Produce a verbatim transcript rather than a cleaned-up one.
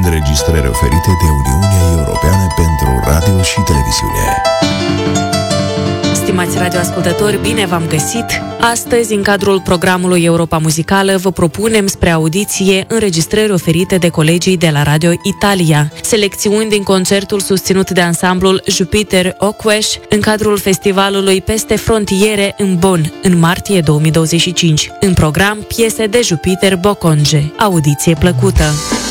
Înregistrări oferite de Uniunea Europeană pentru Radio și Televiziune. Stimați radioascultători, bine v-am găsit! Astăzi, în cadrul programului Europa Muzicală, vă propunem spre audiție înregistrări oferite de colegii de la Radio Italia, selecțiuni din concertul susținut de ansamblul Jupiter Oquesh în cadrul festivalului Peste Frontiere în Bonn, în martie două mii douăzeci și cinci. În program, piese de Jupiter Boconge. Audiție plăcută!